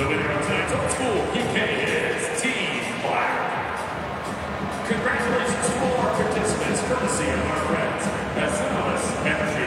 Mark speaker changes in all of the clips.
Speaker 1: The winner of tonight's Old School UK is Team Black. Congratulations to all our participants, courtesy of our friends at Sonos Energy.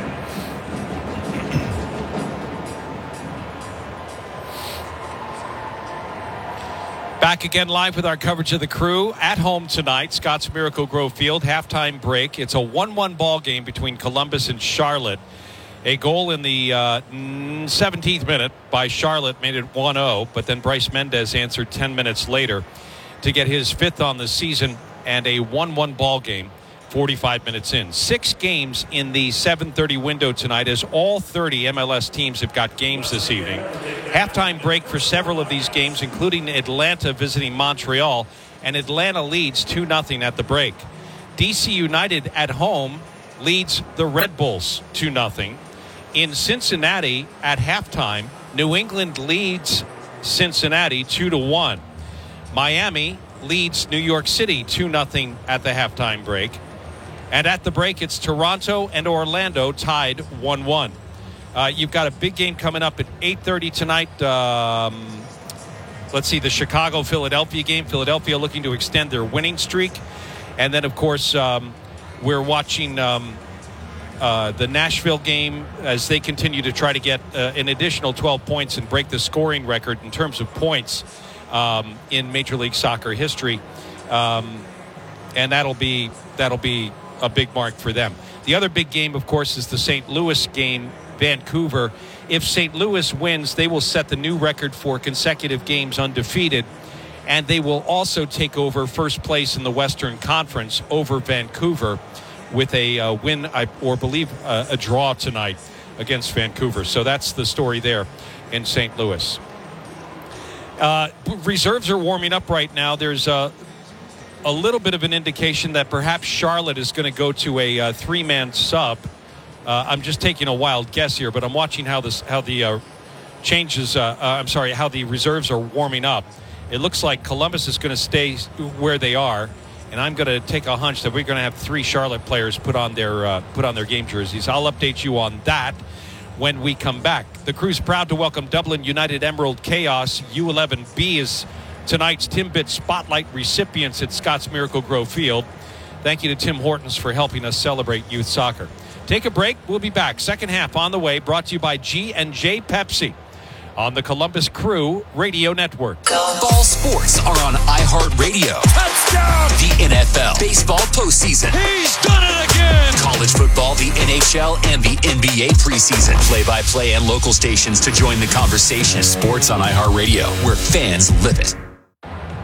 Speaker 2: Back again live with our coverage of the Crew at home tonight, Scotts Miracle-Gro Field, halftime break. It's a 1-1 ball game between Columbus and Charlotte. A goal in the 17th minute by Charlotte made it 1-0, but then Bryce Mendez answered 10 minutes later to get his fifth on the season, and a 1-1 ball game 45 minutes in. 6 games in the 7:30 window tonight, as all 30 MLS teams have got games this evening. Halftime break for several of these games, including Atlanta visiting Montreal, and Atlanta leads 2-0 at the break. DC United at home leads the Red Bulls 2-0. In Cincinnati at halftime, New England leads Cincinnati 2-1. Miami leads New York City 2-0 at the halftime break. And at the break, it's Toronto and Orlando tied 1-1. You've got a big game coming up at 8:30 tonight. Let's see, the Chicago-Philadelphia game. Philadelphia looking to extend their winning streak. And then, of course, we're watching the Nashville game as they continue to try to get an additional 12 points and break the scoring record in terms of points in Major League Soccer history. And that'll be a big mark for them. The other big game, of course, is the St. Louis game, Vancouver. If St. Louis wins, they will set the new record for consecutive games undefeated, and they will also take over first place in the Western Conference over Vancouver with a win, or believe a draw tonight against Vancouver. So that's the story there in St. Louis. Reserves are warming up right now. There's a little bit of an indication that perhaps Charlotte is going to go to a 3-man sub. I'm just taking a wild guess here, but I'm watching how the reserves are warming up. It looks like Columbus is going to stay where they are, and I'm going to take a hunch that we're going to have 3 Charlotte players put on their game jerseys. I'll update you on that when we come back. The Crew's proud to welcome Dublin United Emerald Chaos U11B is tonight's Timbit Spotlight recipients at Scotts Miracle-Gro Field. Thank you to Tim Hortons for helping us celebrate youth soccer. Take a break. We'll be back. Second half on the way, brought to you by G&J Pepsi on the Columbus Crew Radio Network.
Speaker 3: All sports are on iHeartRadio. Touchdown! The NFL, baseball postseason.
Speaker 2: He's done it again!
Speaker 3: College football, the NHL, and the NBA preseason. Play-by-play and local stations to join the conversation. Sports on iHeartRadio, where fans live it.